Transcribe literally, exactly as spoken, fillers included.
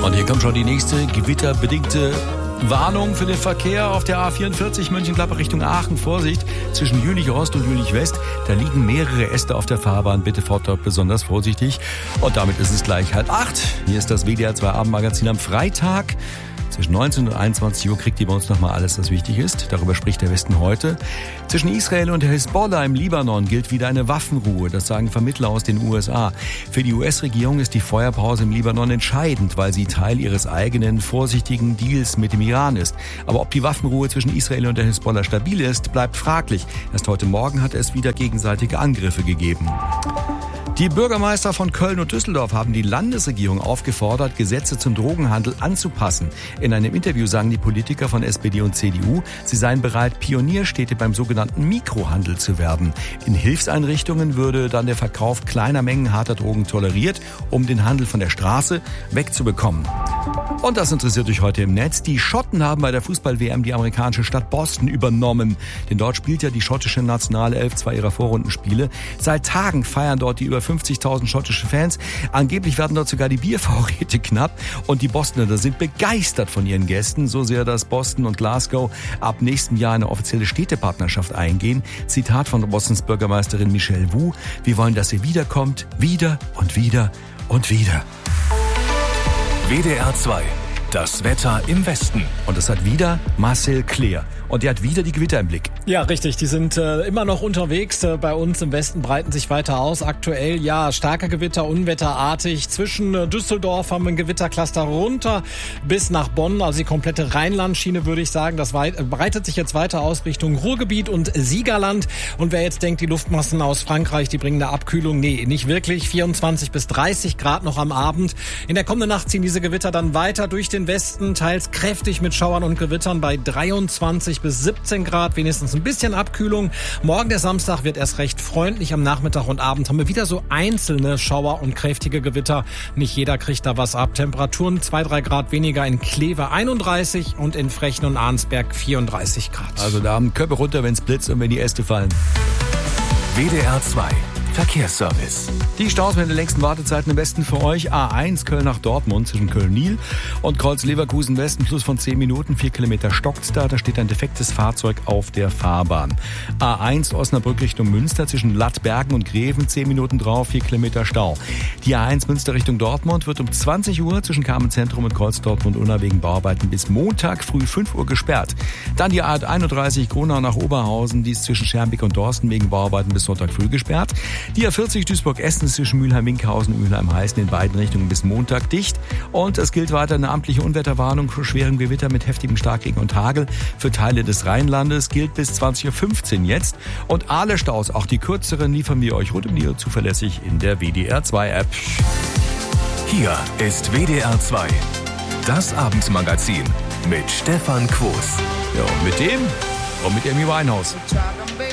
Und hier kommt schon die nächste gewitterbedingte Warnung für den Verkehr auf der A vierundvierzig Mönchengladbach Richtung Aachen. Vorsicht, zwischen Jülich Ost und Jülich West, da liegen mehrere Äste auf der Fahrbahn. Bitte fahrt dort besonders vorsichtig. Und damit ist es gleich halb acht. Hier ist das W D R zwei Abendmagazin am Freitag. Zwischen neunzehn und einundzwanzig Uhr kriegt ihr bei uns nochmal alles, was wichtig ist. Darüber spricht der Westen heute. Zwischen Israel und der Hisbollah im Libanon gilt wieder eine Waffenruhe. Das sagen Vermittler aus den U S A. Für die U S-Regierung ist die Feuerpause im Libanon entscheidend, weil sie Teil ihres eigenen vorsichtigen Deals mit dem Iran ist. Aber ob die Waffenruhe zwischen Israel und der Hisbollah stabil ist, bleibt fraglich. Erst heute Morgen hat es wieder gegenseitige Angriffe gegeben. Die Bürgermeister von Köln und Düsseldorf haben die Landesregierung aufgefordert, Gesetze zum Drogenhandel anzupassen. In einem Interview sagen die Politiker von S P D und C D U, sie seien bereit, Pionierstädte beim sogenannten Mikrohandel zu werden. In Hilfseinrichtungen würde dann der Verkauf kleiner Mengen harter Drogen toleriert, um den Handel von der Straße wegzubekommen. Und das interessiert euch heute im Netz. Die Schotten haben bei der Fußball-W M die amerikanische Stadt Boston übernommen. Denn dort spielt ja die schottische nationale Elf zwei ihrer Vorrundenspiele. Seit Tagen feiern dort die über fünfzigtausend schottische Fans. Angeblich werden dort sogar die Biervorräte knapp. Und die Bostoner sind begeistert von ihren Gästen. So sehr, dass Boston und Glasgow ab nächstem Jahr eine offizielle Städtepartnerschaft eingehen. Zitat von Bostons Bürgermeisterin Michelle Wu. Wir wollen, dass ihr wiederkommt. Wieder und wieder und wieder. W D R zwei, das Wetter im Westen. Und das hat wieder Marcel Kleer. Und der hat wieder die Gewitter im Blick. Ja, richtig. Die sind äh, immer noch unterwegs. Äh, bei uns im Westen breiten sich weiter aus. Aktuell, ja, starke Gewitter, unwetterartig. Zwischen äh, Düsseldorf haben wir ein Gewittercluster runter bis nach Bonn. Also die komplette Rheinlandschiene, würde ich sagen. Das weit, äh, breitet sich jetzt weiter aus Richtung Ruhrgebiet und Siegerland. Und wer jetzt denkt, die Luftmassen aus Frankreich, die bringen eine Abkühlung. Nee, nicht wirklich. vierundzwanzig bis dreißig Grad noch am Abend. In der kommenden Nacht ziehen diese Gewitter dann weiter durch den Westen. Teils kräftig mit Schauern und Gewittern bei dreiundzwanzig bis siebzehn Grad, wenigstens ein bisschen Abkühlung. Morgen der Samstag wird erst recht freundlich. Am Nachmittag und Abend haben wir wieder so einzelne Schauer und kräftige Gewitter. Nicht jeder kriegt da was ab. Temperaturen zwei, drei Grad weniger in Kleve einunddreißig und in Frechen und Arnsberg vierunddreißig Grad. Also da haben Köpfe runter, wenn es blitzt und wenn die Äste fallen. W D R zwei Verkehrsservice. Die Staus mit den längsten Wartezeiten im Westen für euch. A eins Köln nach Dortmund zwischen Köln-Nil und Kreuz-Leverkusen Westen plus von zehn Minuten. vier Kilometer stockt's da. Da steht ein defektes Fahrzeug auf der Fahrbahn. A eins Osnabrück Richtung Münster zwischen Lattbergen und Greven. zehn Minuten drauf, vier Kilometer Stau. Die A eins Münster Richtung Dortmund wird um zwanzig Uhr zwischen Carmen-Zentrum und Kreuz-Dortmund-Unna wegen Bauarbeiten bis Montag früh fünf Uhr gesperrt. Dann die A einunddreißig Gronau nach Oberhausen. Die ist zwischen Schermbeck und Dorsten wegen Bauarbeiten bis Sonntag früh gesperrt. Die A vierzig Duisburg-Essen zwischen Mülheim-Winkhausen und Mülheim-Heißen in beiden Richtungen bis Montag dicht. Und es gilt weiter eine amtliche Unwetterwarnung für schweren Gewitter mit heftigem Starkregen und Hagel. Für Teile des Rheinlandes gilt bis zwanzig Uhr fünfzehn jetzt. Und alle Staus, auch die kürzeren, liefern wir euch rund um die Uhr zuverlässig in der W D R zwei App. Hier ist W D R zwei, das Abendmagazin mit Stefan Quos. Ja, und mit dem und mit Amy Winehouse.